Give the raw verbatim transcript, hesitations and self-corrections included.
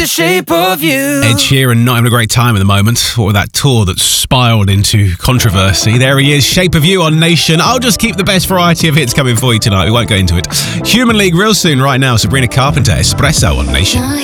The shape of you. Ed Sheeran not having a great time at the moment. What with that tour that spiraled into controversy. There he is, Shape of You on Nation. I'll just keep the best variety of hits coming for you tonight. We won't go into it. Human League real soon right now. Sabrina Carpenter, Espresso on Nation.